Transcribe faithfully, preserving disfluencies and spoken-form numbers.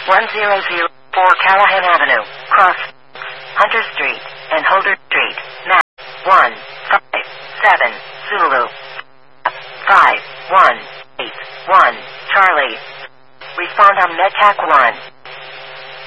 one zero zero four Callahan Avenue, cross Hunter Street and Holder Street, map one five seven Zulu five one eight one Charlie. Respond on MedTac one.